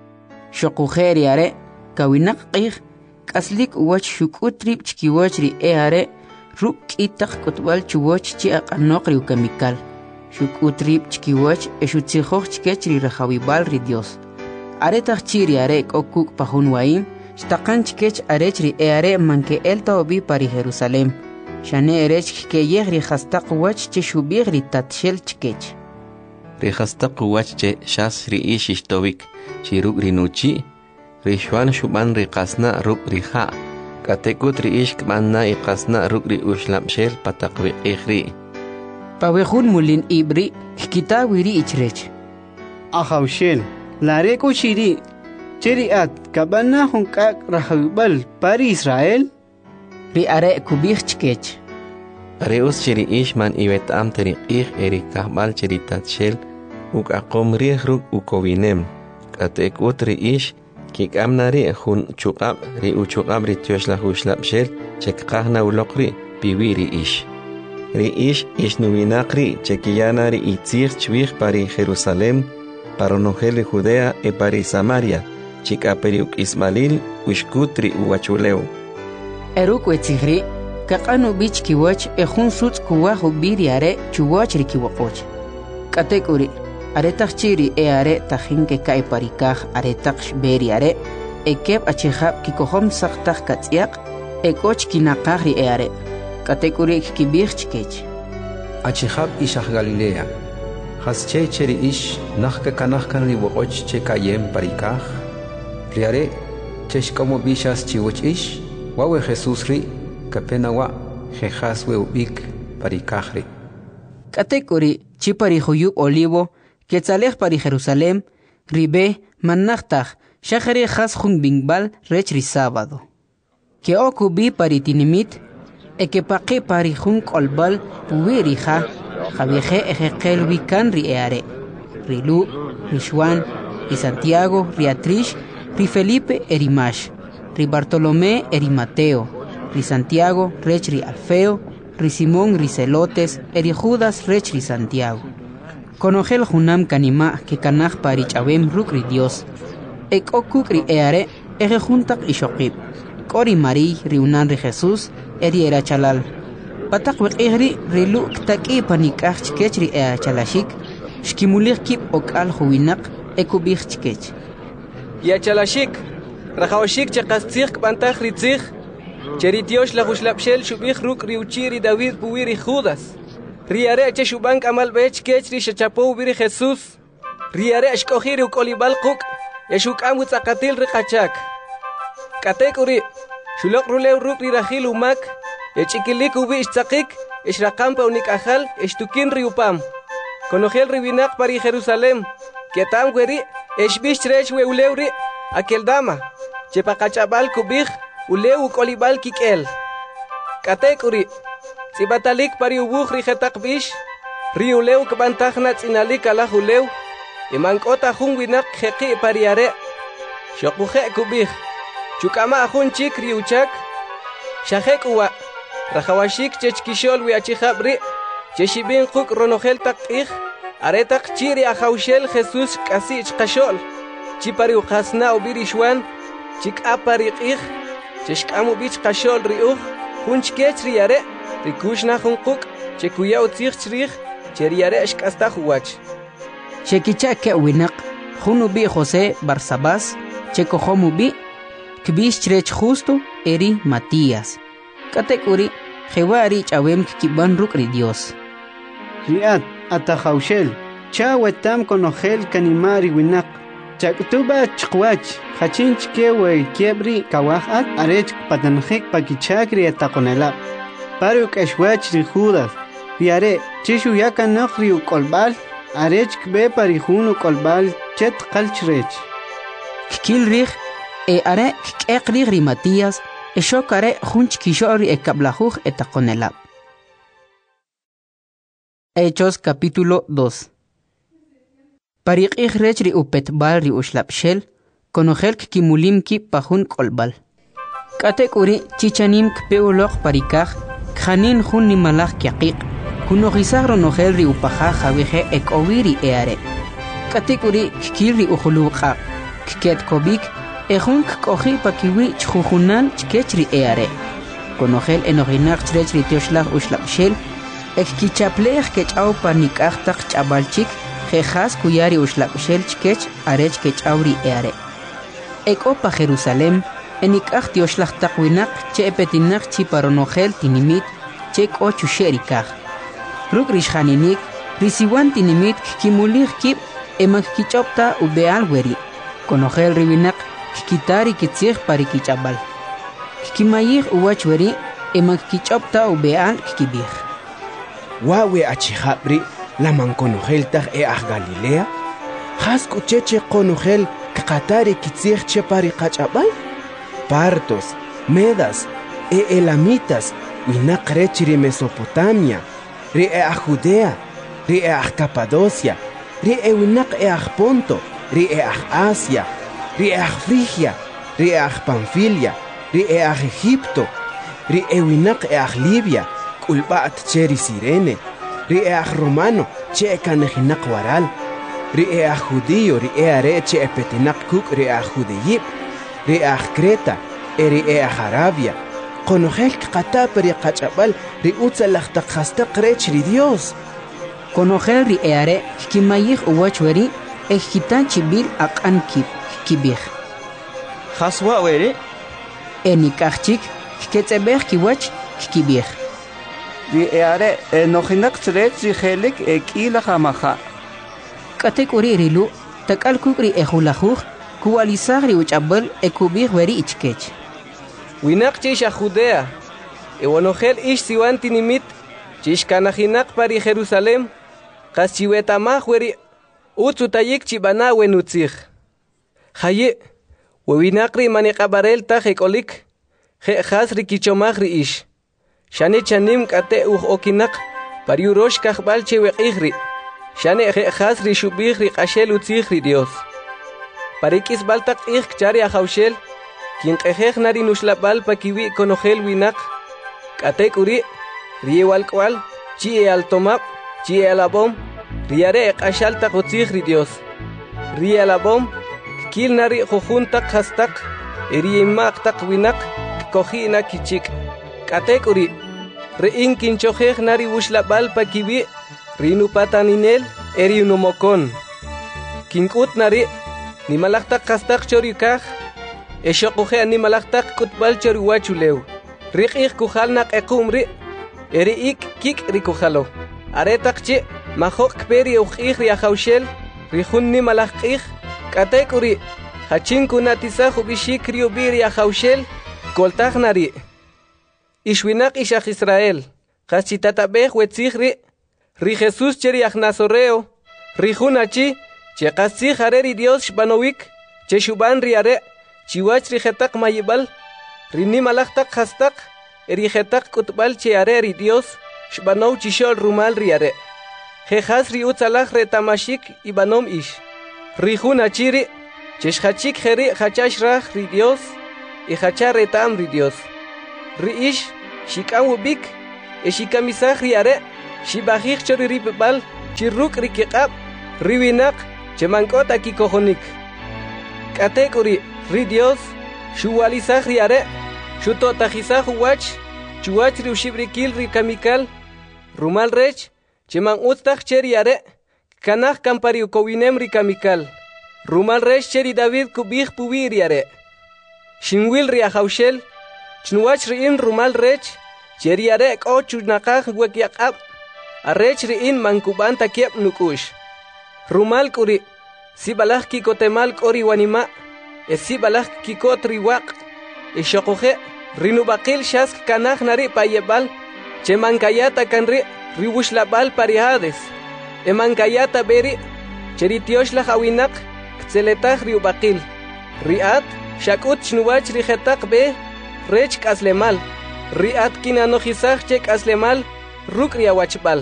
Shokujeri are, kawinak qih, Kaslik uwach shukutrip chkiwach ri eare ruk itak kutwal chuwach chi aqanok ri ukamikal. Shukutrip chkiwach eshutsijoch chkech ri rajawibal ri Dios. Aretach chiri are okuk pahun waim, shtakan chkech arech ri eare manke elta obi pari Jerusalem. Shane erech keyeh ri hastak wach che shubir ri tatshel chkech. Ri hastak wach che shas ri ishishtovik, chiruk ri nuchi, Rishwan shuban ri qasna ruk ri ha. Katekut ri ish kmanna i qasna ruk ri ushlapshel patakwi ikhri. Pawehun mulin ibri, kikita wiri ichrech. Ahawshel, lareko shiri, cheriat kabana hunkak rahawibal pari Israel? Ri are kubich chkech. Reus chiri ish man iwet am teri ikh eri kahbal chiri tatshel uk akom ri ruk ukowinem. Katekut ri ish Kik amnari hun chukab ri uchukab ri tioshla huslapshel chekqahna ulokri piwiri ish. Ri ish nuvinakri chekiyana ri itzir chwih pari Jerusalem, paronogel Judea e pari Samaria, chikaperiuk Ismail ushkutri uwachuleu. Eruk wetzihri, kakanu bich kiwach e hun suts kuwahu biriare chuwach ri kiwakoch. Katekuri. Aretach chiri are tajinke kai parikaj aretach beri are ekep achihab kikohom saktach katziak ekoch kinakari are katekuri kibich chkech achihab ishach Galilea hasche cheri ish nachka kanachkan ri woch che kayem parikaj riare chesh como bishas chiwoch ish wawe Jesús ri kapenawa jejas we ubik parikaj ri katekuri chipari huyub olivo Quetzalej pari Jerusalem, ribe, mannachtach, shachari has jun bingbal, rechri sábado. Que okubi pari tinimit, e que paqui pari jun kolbal, puirija, javieje ejekel wikan ri eare. Rilu, Rishwan, ri Santiago, ri Atrish, ri Felipe erimash, ri Bartolomé eri Mateo, ri Santiago, rechri Alfeo, ri Simón ri Celotes, eri Judas rechri Santiago. Conogel junam kanima que kanach pari chabem rukri Dios. Ek okukri eare, ege juntak ishokib. Kori Mari riunan ri Jesús, eri era chalal. Patak wek egri rilu ktaki panikach chkechri ea chalashik, shkimulik kip okal huinak ekubich chkech. Ya chalashik, rajawashik chakastik bantach ritzich, cheritios la huslapshel shubich ruk riuchiri David puwiri Judas. Riare che shubank amal bech kechri shachapo biri Jesús. Riare ashkohiri ukolibal kuk. Yeshuk amut akatil rikachak. Katekuri. Shulok rulew ruk rirahil umak. Yechikilik ubi ishtakik. Ishrakampa unikajal. Ishtukin riupam. Konogel ribinak pari Jerusalem. Ketam gweri. Eshbish trech we ulewri. Akeldama. Chepakachabal kubich. Ulew ukolibal kikel. Katekuri. Sibatalik pari ubuh rihetak bish, riuleu kebantakna tsinalik ala huleu, imangkota hung winak heki pariare, shokuhe kubih, chukama ahun chik riuchak, shahek uwa, Rajawashik chechkishol wiachijabri, cheshibin kuk ronogel takih, aretak chiri ajaushel Jesús kasich kashol, chipari ukasna ubirishwan, chik aparikih, cheshkamu bich kashol riuh, hunchkech riare, rikushna hunkuk, chekuya utzich chrih, cheriare eshkasta huwach. Chekicha ke winak, hunubi José Barsabás, chekohomubi, kbish chrech justo, eri Matías. Katekuri, Jewari chawem kiban rukri Dios. Riat, atahaushel, chawetam konogel kanimari winak. Chaktuba chkwach, hachinch kewe kiebri kawahat, arech patanjik pakichakri atakonela. Paruk eshwach ri Judas, riare, chishu yakanokri ukolbal, arech kbe parihunu kolbal, chet kalchrech. Kikilrich, are kekri Matías, Eshokare hunch kishori ekablajuj etakonelab. Hechos capítulo 2. Pariqih rechri upetbal ri ushlapshel, konogel kimulimki pahun kolbal. Katekuri chichanim kpeulok parikaj, khanin hun nimalaj kiaqiq, kunogizagro nogel ri upajaj javije ekowiri eare. Katekuri kikiri ujuluqa, kiket kobik, Ejun kohi pakiwi chjujunan chkechri eare. Konogel enoginak chrechri tioshlag ushlapshel, ekkichaplej kechau panikachtak chabalchik, jejas kuyari ushlapshel chkech arech kechauri eare. Ekopa Jerusalem, enikach tioshlag takwinak che epetinak chiparonogel tinimit, chek ochu sherikaj. Rukrishaninik, risiwan tinimit kimulig kip emak kichopta ubeal weri. Konogel ribinak Kikitari kitzig parikichabal. Kikimayig uwachweri emak kichopta ubeal kikibig. Wawe achihabri laman konogeltag Galilea. Has kucheche konogel kakatari kitzig che parikachabal. Partos, Medas, Elamitas, winak rechiri Mesopotamia, ri Judea, ri Capadocia, ri winak Ponto, ri Asia. Ri'ah Frigia, ri'ah Panfilia, ri'ah Egipto, ri'ewinak eah Libia, kulbaat cheri Sirene, ri'ah Romano, che kanejinak waral, ri'ah Judío, ri'ah reche epetinak kuk ri'ah Judeyip, ri'ah Creta, ri'ah Arabia, konogel kata perikachabal, ri'utzalach takhastak rech ri Dios. Konogel ri'are, kimayig uwachweri, ejitan chibil akan kip. Kibig. Haswa weri? Enikachik, ketzebeg kiwach, kibig. Di eare enojinak tret zihelik ekila hamaha. Katekuri rilu, takalkukri ehulajuj, kuwalizagri uchabel ekubig weri ichkech. Winak chisha Judea, ewanogel ish siwantinimit, chishkanajinak pari Jerusalem, kaschiwetamaj weri, utzutayik chibana wenutzig. Haye, wewinakri maniqabarel tajekolik, hasri kichomagri ish. Shane chanim kate okinak, pariurosh kahbalche weqigri. Shane hasri shubigri qashel utzigri Dios. Parikis baltak ig chari ajaushel, quien nari nushlabal pakiwi konogel winak, kate kuri, riewalkwal, chie altomap, chie alabom, riare qashal takotzigri Dios. Rie alabom, Kil nari jujuntak hastak, eriimak tak winak, kohina kichik. Katekuri, rein kinchojej nari ushlabal pakiwi, rinu pataninel, eriunumokon. Kinkut nari, nimalaktak hastak chorikaj, eshokoje nimalaktak kutbal choriwachuleu. Rikik kujalnak ekumri, eriik kik rikujalo. Aretak chi, mahok peri ujij riajaushel, rijun nimalakij, Katekuri, hachinku natisaju bishikri ubiri ajaushel, koltagnari. Ishwinak ishach Israel, hachitatabej wetzigri, ri Jesús cheri ajnazoreo, ri junachi, che kasig areri Dios shbanowik, che shuban riare, chiwach ri jetak mayibal, ri nimalaktak hastak, eri jetak kutbal che areri Dios, shbanow chishol rumal riare. Jejas ri utzalaj retamashik ibanom ish. Rijuna chiri, cheshachik jeri hachashraj ri Dios, y hachar retam ri Dios. Riish, shikam ubik, shikamisaj riare, shibajik chori ripbal, chirruk rikikab, riwinak, chemankot aki kojonik. Katekuri, ri Dios, shuwalisaj riare, shutotajisaj uwach, chuwach riushibrikil rikamikal, rumal rech, cheman ustaj cheriare, kanaj kampari ukowinem rikamikal. Rumal rech cheri David kubij pubiriare. Shinwil riajaushel, chnuwach riin rumal rech, cheriare ko chunakaj wekiakab, arrech riin mankuban takiep nukush. Rumal kuri, si balaj kikotemal kori wanima, si balaj kikot riwak, shokoje, rinubakil shask kanaj nari payebal, chemankayata kanri, riwushlabal parihades, emankayata beri, cheritiosh la hawinak, Zeletach riubakil, riat, shakut chnuwach rijetak be, rech kaslemal, riat kinanojisach chek aslemal, ruk riawachbal.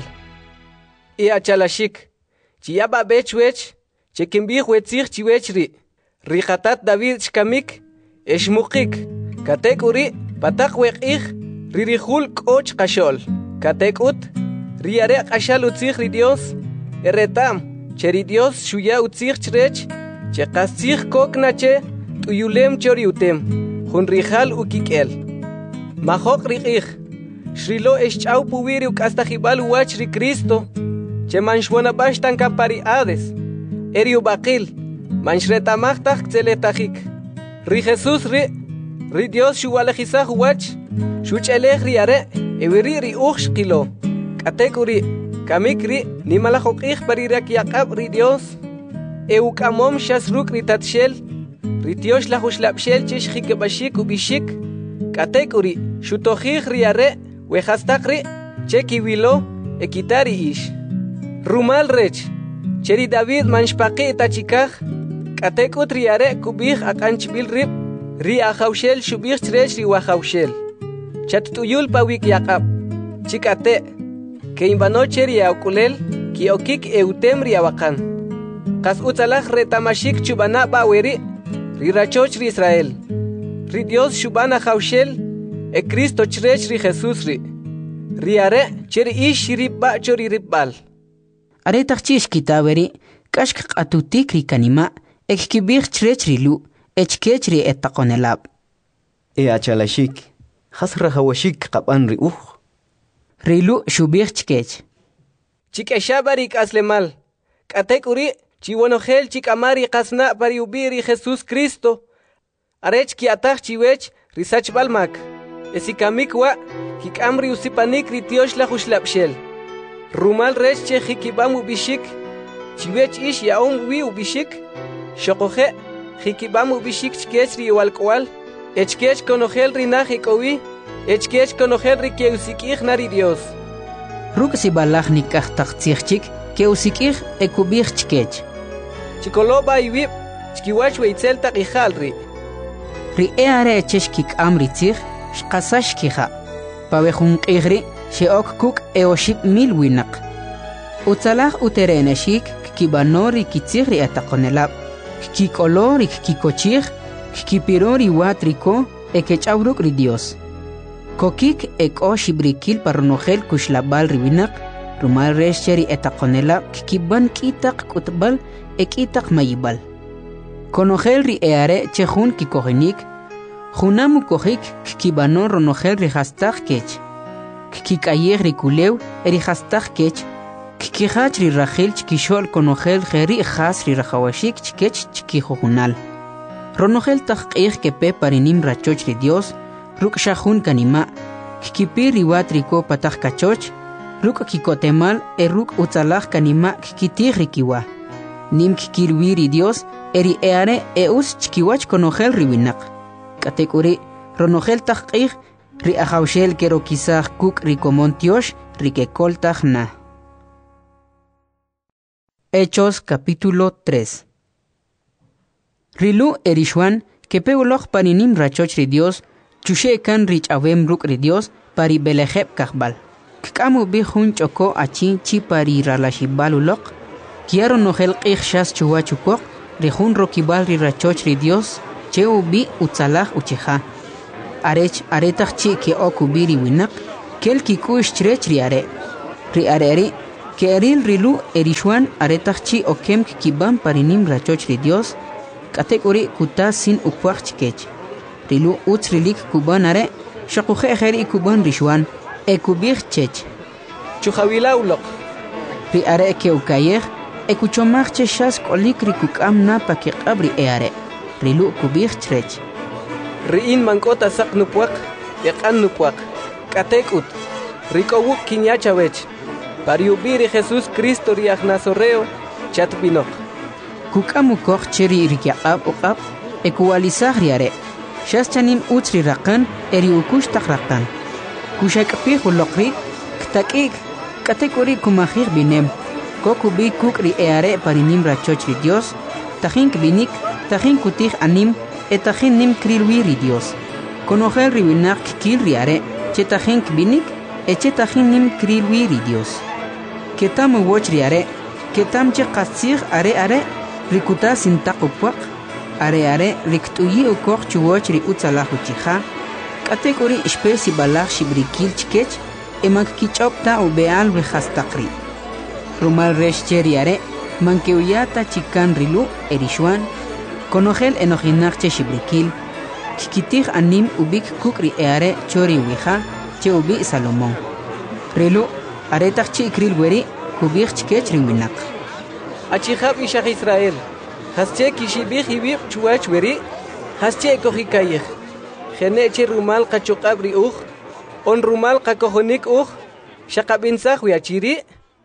I achalashik, chiaba bechwech, chekimbih wetzich chiwechri, rijatat David shkamik, eshmukik, katek uri, patak wekich, ririhul koch kashol, katek ut, riare kashal utzich ri Dios, eretam, cheri Dios shuya utzich chrech, Chekasich koknache tuyulem choriutem, hunrijal ukikel. Mahok rikich, shrilo eschau puwiri ukastajibal uach ri Cristo, che manshwonabash tan kampariades, eriu bakil, manshretamachtak tzeletachik. Ri Jesus ri Dios shuwalejisaj uach, shuchelej riare, ewiri ri uchshkilo, katekuri, kamikri, nimalajokich parirak yakab ri Dios, Eukamom shasruk ritatshel, ritiosh la hushlapshel chish hikebashik ubishik, katekuri, shutohich riare, wehastakri, chekiwilo, ekitari ish. Rumal rech, cheri David manshpaki tachikaj, katekut riare kubich akanchbil rib, ri ahaushel shubich trech riwahaushel. Chatutuyul pawik yakab, chikate, que imbano cheri aukulel, ki okik eutem riawakan. Kas utzalaj retamashik chubana baweri, rirachoch ri Israel. Ri Dios shubana haushel, Cristo chrech ri Jesus ri. Riare cheri ish ribba chori ribbal. Are tachchish kitaweri, kashk atutik ri kanima, ekibich chrech ri lu, echkech ri etakonelab. Achalashik, hasra hawashik kapan ri Ri lu shubich chkech. Chikeshabarik aslemal, katekuri, Chiwanojel chikamari kasna pari ubiri Jesus Cristo. Arech ki ataj chiwech risach balmak. Esikamikwa hikamri usipanik ritiosh la hushlapshel. Rumal rech che hikibam ubishik. Chiwech ish yaom wi ubishik. Shokoje hikibam ubishik chkech ri walkwal. Echkech konojel rinaj ikowi. Echkech konojel rikeusikij nari Dios. Ruk si balaj nikaj taktsichchik. Keusikij ekubij chkech. Chikoloba iwib, chkiwach weitzel taqijalri. Ri eare cheshkik amritzig, shkasash kija. Pabejun qigri, sheok kuk eoship mil winak. Utzalaj utereneshik, kibanori kitzigri atakonelab. Kikolori kikochig, kipirori watriko, ekechawruk ri Dios. Kokik ekoshibrikil parnojel kushlabal riwinak. Rumal resheri etakonela kikiban kitak kutbal ekitak mayibal. Konojel ri eare chehun kikohinik, junamu kohik kibano ronojel ri hastak kech. Kikayeg ri kulew eri hastak kech. Kikihach ri rachil chkishol konojel geri has ri rajawashik chkech chkihojunal. Ronojel takqig kepe parinim rachoch ri Dios, ruk shahun kanima, kikipir ri watriko patak kachoch, Ruk kikotemal ruk utzalaj kanima kikitig rikiwa. Nim kikilwiri Dios eri eare eus chkiwach konojel riwinak. Katekuri ronojel tajqig ri ahaushel kerokizaj kuk rikomontiosh rikekoltaj na. Hechos capítulo 3. Rilu erishwan kepeuloj paninim rachoch ri Dios chushekan rich avem ruk ri Dios pari belejeb kahbal. Kamu bihun choko achin chipari ralashibalulok. Quiero nojel qixshas chuachukok. Rihun rokibal ri rachoch ri Dios. Cheu bi utzalaj ucheja. arech aretach chi ke okubiri winak kel kikush chrech riare riareri que eril rilu erishwan aretach chi okem kiban parinim rachoch ri Dios kategori kuta sin ukwach chikech rilu utsrilik kuban are shaquje kheri kuban rishwan ekubich chech chuhawila ulok ri are ke ukayer ekuchomach cheshas kolik rikukam na paki qabri eare rilu kubich chrech riin mankota sak nupuak yaqan nupuak katekut rikowuk kinyachawech pariubiri Jesus Cristo riach Nazoreo chatpinok kukamu koch cheri rikyaqab uqab ekuwalisag riare shas chanim utri raqan eri ukush taqraqan kushakpi khulqri ktakik katekori kumahir binem kokubi kukri eare parinim rachoch ri Dios tajin binik tajin kutih anim etajin nim krilwi ri Dios konojel riwinak kil riare chetajin binik echetajin nim krilwi ri Dios ketam woch riare ketam che qatsig are rikuta sin taqupaq are riktuyi ukoch chuwoch ri utsalahu chiha kategori espesi balagh shibrikil chkech emak kichopta ubeal rehastaqri rumal reshcheriare mankeuyata chikan rilu erishwan konojel enojinach shibrikil kikitih anim ubik kukri eare chori wija che ubi Salomón rilu aretach chi kril weri kubich chkech riwinak achihab ishach Israel hasche kishibich ibib chuach weri hasche kohikayeh geneche rumal qachuqabri on rumal qakohonik shaqabinsach wiachiri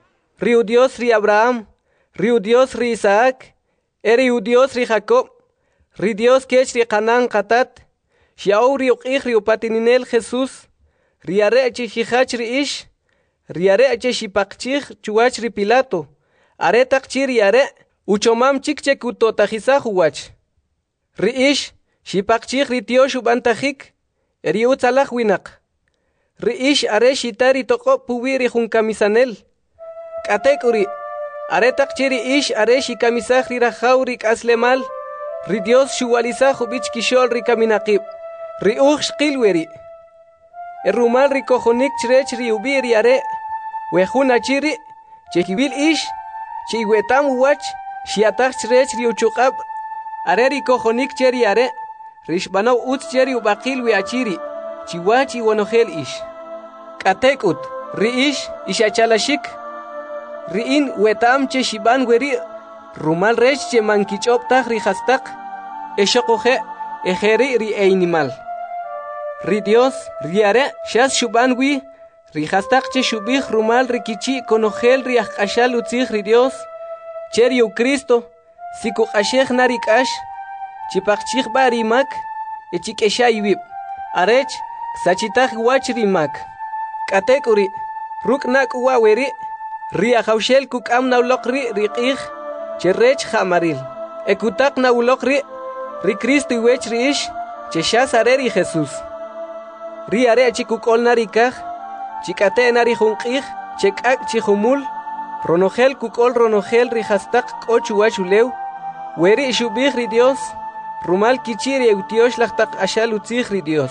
riu Dios ri Abraham riu Dios ri Isaac riu Dios ri Jacob ri Dios kech ri Canaan qatat shiau ri uqih ri upatininel Jesus riare achihach ri ish riare ache shipaqchih chuach ri Pilato aretaq chi riare uchomam chikche kutotajisaj wach riish shipaqchih ri tiosh ubantajik eri utzalaj winak riish are shitari toqo puwiri junkamisanel katekuri aretaq chi riish are shikamisaj ri rajaw ri kaslemal ri Dios shuwalisaj ubich kishol ri kaminaqib ri uj shqilweri rumal ri kojonik chrech ri ubiri are wejuna chiri chekibil ish chiwetam wach shiatach chrech ri uchuqab are ri kojonik cheri are rishbanaw utz cheri ubaqil wi achiri chiwachi wonojel ish katekut ri ish ishachalashik riin wetam che shiban weri rumal rech che mankichoptaj ri hastaq eshoqoje ejeri ri einimal ri Dios riare shas shuban wi ri hastaq che shubij rumal ri kichi konojel ri ajqashal utzij ri Dios cheri u Cristo siku qashej narikash chipaqchij barimak echikeshaywib arech sachitaj wach rimak katekuri ruknak waweri ri ajawshel kukam nawloqri riqij cherech jamaril ekutak nawloqri ri Cristo iwech ri ish cheshas areri Jesus ri are chikukol narikaj chikate nari junqij chekak chihumul ronojel kukol ronojel ri hastaq k'ochu wachulew weri shubij ri Dios rumal kichiri eutiosh laqtaq ashal utzij ri Dios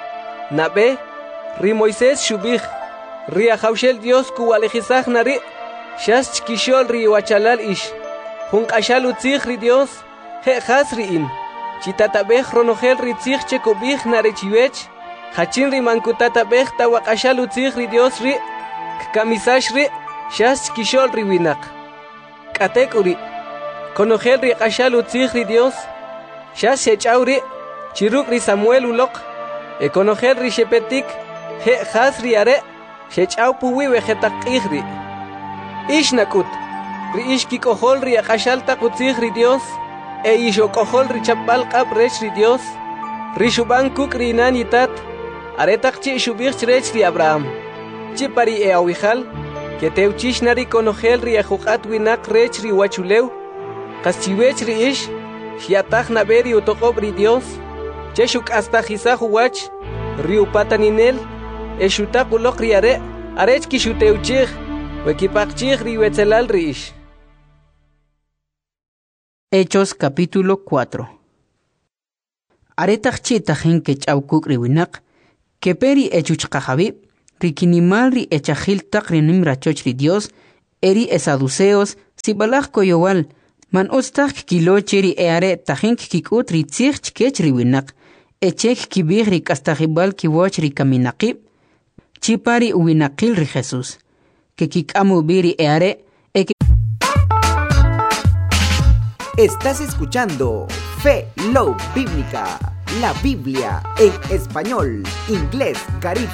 nabe ri Moisés shubij ri ajawshel Dios kuwalejisaj nari shas chkishol ri wachalal ish junqashal utzij ri Dios je jas riin chitatabej ronojel ri tzij chekubij narechiwech hachin ri mankutatabej tawaqashal utzij ri Dios ri kamisash ri shas chkishol ri winak katekuri konojel ri qashal utzij ri Dios shas shech'aw ri chiruk ri Samuel uloq konojel ri shepetik je jas ri are shech'aw puwi wejetaqij ri ish nakut ri ish kikojol ri qashal taq utzij ri Dios ishokojol ri chapal qab rech ri Dios ri shuban kuk ri nan yitat aretaq chi shubij chrech ri Abraham chi pari awijal que teuchish nari konojel ri ajuqat winak rech ri wachulew qaschiwech ri ish shiataj naberi utoqob ri Dios che shuk'astajisaj uwach ri upataninel eshutaq uloq ri are arech kixuteuchij wekipaqchij ri wetzelal ri ish. Hechos capítulo 4. Aretak chitahin que chawkuk riwinak, que peri echuchkahabib, rikinimal ri echahil tak rinim rachoch ri Dios, eri esaduceos, sibalak koyowal, man ostak kilo cheri eare tahin kikut ri tzich chkech riwinak, echek kibig ri kastahibal kiwoch ri kaminakib, chipari uwinakil ri Jesús, que kikamu biri eare. Estás escuchando Fe Love Bíblica, la Biblia en español, inglés, caribe